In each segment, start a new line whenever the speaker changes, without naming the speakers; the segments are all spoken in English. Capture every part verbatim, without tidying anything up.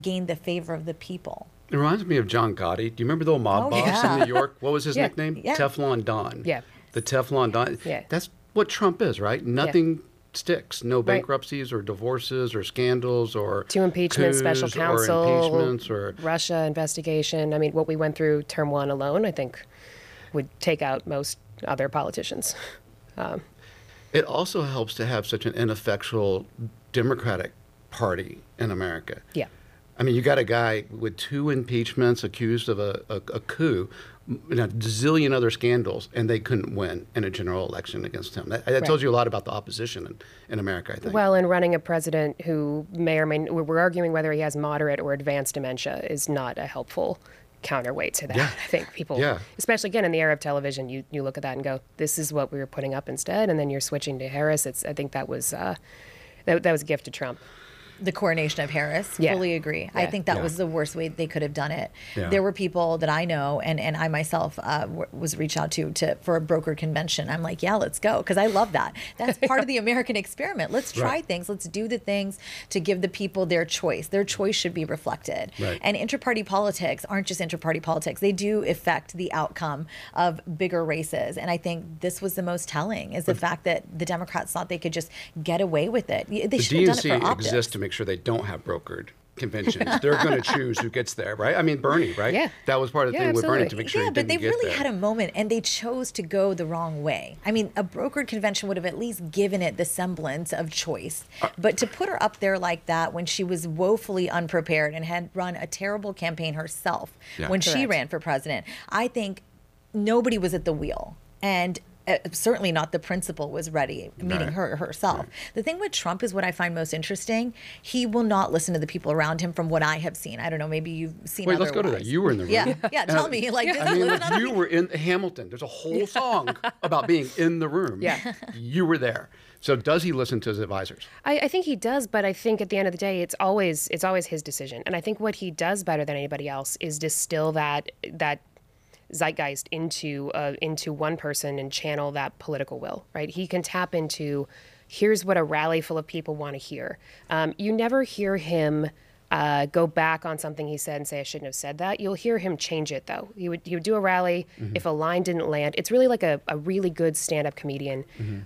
gain the favor of the people.
It reminds me of John Gotti. Do you remember the old mob
Oh,
boss
yeah.
in New York? What was his
Yeah.
nickname?
Yeah.
Teflon Don.
Yeah.
The Teflon Don.
Yeah.
That's what Trump is, right? Nothing sticks. No bankruptcies or divorces or scandals or
Two impeachments, special
coups
counsel,
or impeachments or
Russia investigation. I mean, what we went through term one alone, I think, would take out most other politicians. Um,
It also helps to have such an ineffectual Democratic Party in America.
yeah.
I mean, you got a guy with two impeachments accused of a, a, a coup, and a zillion other scandals, and they couldn't win in a general election against him. That, that
Right.
tells you a lot about the opposition in, in America, I think.
Well, and running a president who may or may we're arguing whether he has moderate or advanced dementia is not a helpful counterweight to that.
Yeah.
I think people,
Yeah.
especially again in the era of television, you, you look at that and go, this is what we were putting up instead, and then you're switching to Harris. It's I think that was uh, that, that was a gift to Trump.
The coronation of Harris.
Yeah.
Fully agree. I
Yeah.
think that
Yeah.
was the worst way they could have done it.
Yeah.
There were people that I know, and, and I myself uh, w- was reached out to, to for a brokered convention. I'm like, yeah, let's go, because I love that. That's part of the American experiment. Let's try
Right.
things. Let's do the things to give the people their choice. Their choice should be reflected.
Right.
And inter-party politics aren't just inter-party politics. They do affect the outcome of bigger races. And I think this was the most telling, is the fact that the Democrats thought they could just get away with it. They
the
should
D N
have
C
done it for optics.
exists to make sure they don't have brokered conventions. They're going to choose who gets there, right? I mean, Bernie, right?
Yeah.
That was part of the
Yeah,
thing with Bernie, to
absolutely.
make sure
Yeah,
he
but
didn't
they
get
really
there.
had a moment, and they chose to go the wrong way. I mean, a brokered convention would have at least given it the semblance of choice.
Uh,
But to put her up there like that when she was woefully unprepared and had run a terrible campaign herself
Yeah.
when she
Correct.
ran for president, I think nobody was at the wheel. And uh, certainly not the principal was ready, meaning
Right.
her herself. The thing with Trump is what I find most interesting. He will not listen to the people around him, from what I have seen. I don't know, maybe you've seen
Wait, let's go to that.
otherwise.
You were in the room.
Yeah, yeah, tell
And,
me. Like,
I
just
mean,
listen
like,
to
you
me.
were in Hamilton. There's a whole song about being in the room.
Yeah.
You were there. So does he listen to his advisors?
I, I think he does, but I think at the end of the day, it's always it's always his decision. And I think what he does better than anybody else is distill that that zeitgeist into uh, into one person and channel that political will. Right? He can tap into, here's what a rally full of people want to hear. Um, you never hear him uh, go back on something he said and say, I shouldn't have said that. You'll hear him change it, though. He would he would do a rally. If a line didn't land, it's really like a, a really good stand-up comedian.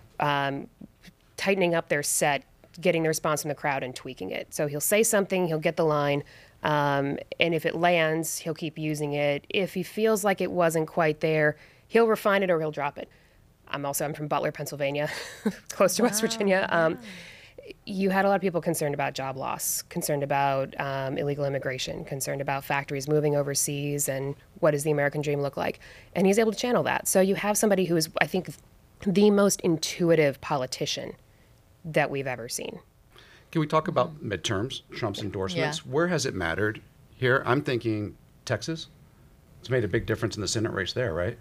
Um, tightening up their set, getting the response from the crowd and tweaking it. So he'll say something, he'll get the line, um, and if it lands, he'll keep using it. If he feels like it wasn't quite there, he'll refine it or he'll drop it. I'm also I'm from Butler, Pennsylvania, close to West Virginia. Um, you had a lot of people concerned about job loss, concerned about um, illegal immigration, concerned about factories moving overseas, and what does the American dream look like? And he's able to channel that. So you have somebody who is, I think, the most intuitive politician that we've ever seen.
Can we talk about midterms, Trump's endorsements?
Yeah.
Where has it mattered here? I'm thinking Texas. It's made a big difference in the Senate race there, right?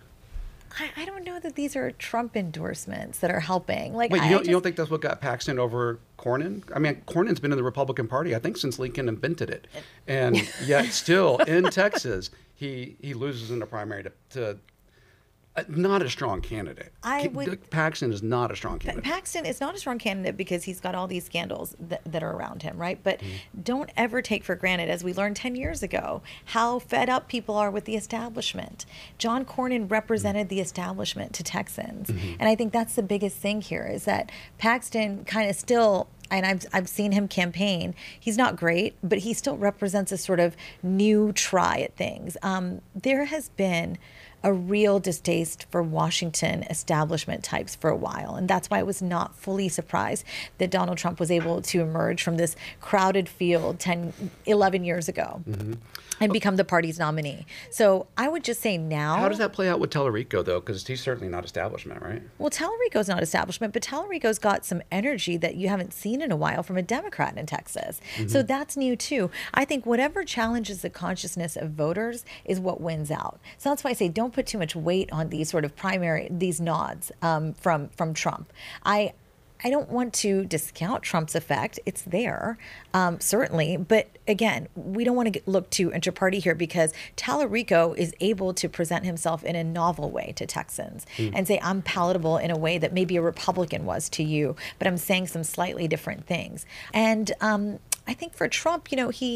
I, I don't know that these are Trump endorsements that are helping. Like,
Wait,
I
you don't,
just,
you don't think that's what got Paxton over Cornyn? I mean, Cornyn's been in the Republican Party, I think, since Lincoln invented it. And yet still, in Texas, he, he loses in the primary to, to uh, not a strong candidate.
I
Ca-
would-
Paxton is not a strong
Pa-
candidate.
Paxton is not a strong candidate because he's got all these scandals that, that are around him, right? But don't ever take for granted, as we learned ten years ago, how fed up people are with the establishment. John Cornyn represented the establishment to Texans. And I think that's the biggest thing here, is that Paxton kind of still, and I've, I've seen him campaign, he's not great, but he still represents a sort of new try at things. Um, there has been a real distaste for Washington establishment types for a while. And that's why I was not fully surprised that Donald Trump was able to emerge from this crowded field ten, eleven years ago and become the party's nominee. So I would just say now.
How does that play out with Tellerico, though? Because he's certainly not establishment, right?
Well, Tellerico's not establishment, but Tellerico's got some energy that you haven't seen in a while from a Democrat in Texas. So that's new too. I think whatever challenges the consciousness of voters is what wins out. So that's why I say don't put too much weight on these sort of primary, these nods um, from from Trump. I I don't want to discount Trump's effect. It's there, um, certainly. But again, we don't want to get, look too inter-party here, because Tallarico is able to present himself in a novel way to Texans and say, I'm palatable in a way that maybe a Republican was to you, but I'm saying some slightly different things. And um, I think for Trump, you know, he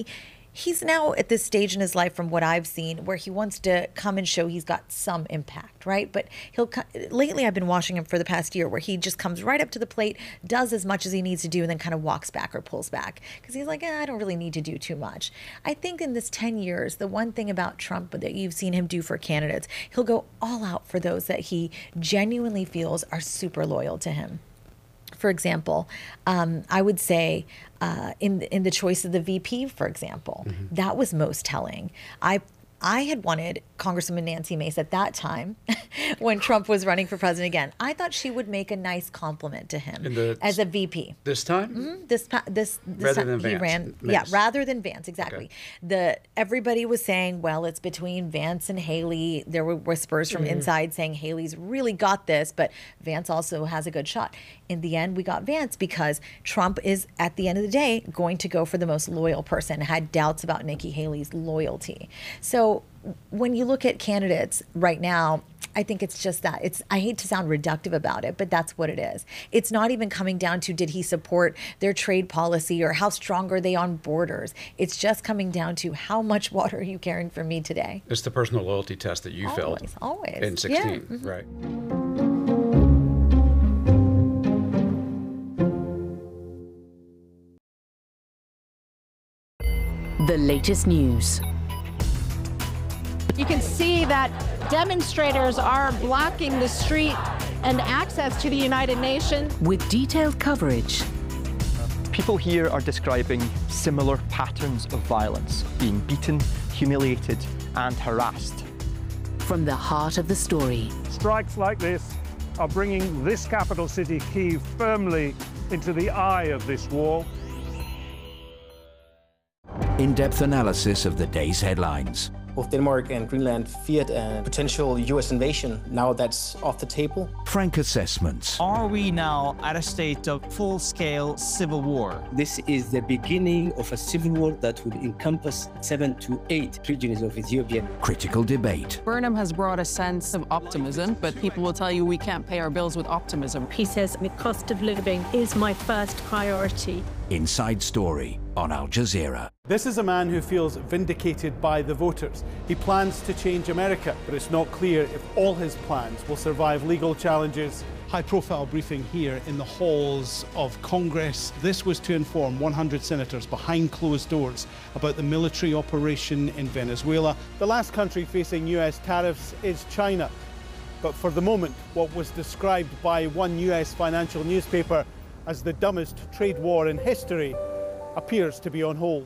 he's now at this stage in his life, from what I've seen, where he wants to come and show he's got some impact, right? But he'll lately I've been watching him for the past year, where he just comes right up to the plate, does as much as he needs to do, and then kind of walks back or pulls back because he's like, eh, I don't really need to do too much. I think in this ten years, the one thing about Trump that you've seen him do for candidates, he'll go all out for those that he genuinely feels are super loyal to him. For example, um, I would say uh, in in the choice of the V P, for example, mm-hmm. that was most telling. I I had wanted Congresswoman Nancy Mace at that time, when Trump was running for president again. I thought she would make a nice compliment to him the, as a V P.
This time?
Mm-hmm. This this, this
rather
time
than
he
Vance.
ran.
Mace.
Yeah, rather than Vance, exactly.
Okay.
The everybody was saying, well, it's between Vance and Haley. There were whispers from mm. inside saying Haley's really got this, but Vance also has a good shot. In the end, we got Vance because Trump is, at the end of the day, going to go for the most loyal person. Had doubts about Nikki Haley's loyalty. So when you look at candidates right now, I think it's just that. It's I hate to sound reductive about it, but that's what it is. It's not even coming down to did he support their trade policy or how strong are they on borders. It's just coming down to how much water are you carrying for me today.
It's the personal loyalty test that you
always,
failed
always.
in sixteen,
yeah. mm-hmm.
right?
The latest news.
You can see that demonstrators are blocking the street and access to the United Nations.
With detailed coverage.
People here are describing similar patterns of violence, being beaten, humiliated, and harassed.
From the heart of the story.
Strikes like this are bringing this capital city, Kyiv, firmly into the eye of this war.
In-depth analysis of the day's headlines.
Both Denmark and Greenland feared a potential U S invasion. Now that's off the table.
Frank assessments.
Are we now at a state of full-scale civil war?
This is the beginning of a civil war that would encompass seven to eight regions of Ethiopia.
Critical debate.
Burnham has brought a sense of optimism, but people will tell you we can't pay our bills with optimism.
He says the cost of living is my first priority.
Inside Story on Al Jazeera.
This is a man who feels vindicated by the voters. He plans to change America, but it's not clear if all his plans will survive legal challenges.
High-profile briefing here in the halls of Congress. This was to inform one hundred senators behind closed doors about the military operation in Venezuela.
The last country facing U S tariffs is China. But for the moment, what was described by one U S financial newspaper as the dumbest trade war in history appears to be on hold.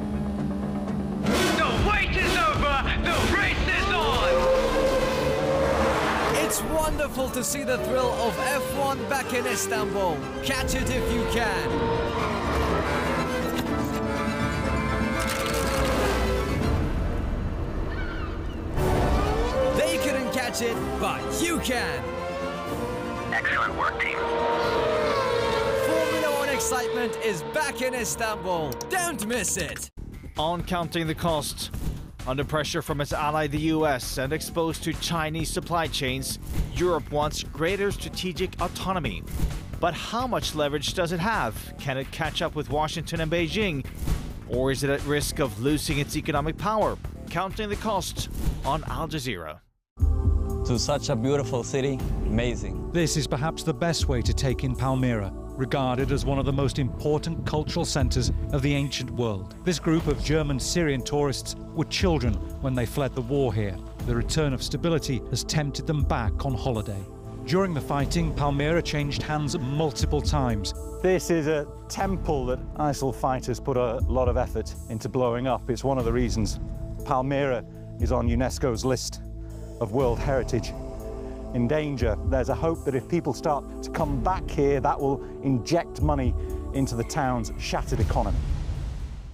The wait is over! The race is on!
It's wonderful to see the thrill of F one back in Istanbul. Catch it if you can. They couldn't catch it, but you can.
Excellent work, team.
Excitement is back in Istanbul. Don't miss it.
On Counting the Cost. Under pressure from its ally the U S and exposed to Chinese supply chains, Europe wants greater strategic autonomy. But how much leverage does it have? Can it catch up with Washington and Beijing? Or is it at risk of losing its economic power? Counting the Cost on Al Jazeera.
To such a beautiful city, amazing.
This is perhaps the best way to take in Palmyra, regarded as one of the most important cultural centers of the ancient world. This group of German Syrian tourists were children when they fled the war here. The return of stability has tempted them back on holiday. During the fighting, Palmyra changed hands multiple times.
This is a temple that ISIL fighters put a lot of effort into blowing up. It's one of the reasons Palmyra is on UNESCO's list of World Heritage in danger. There's a hope that if people start to come back here, that will inject money into the town's shattered economy.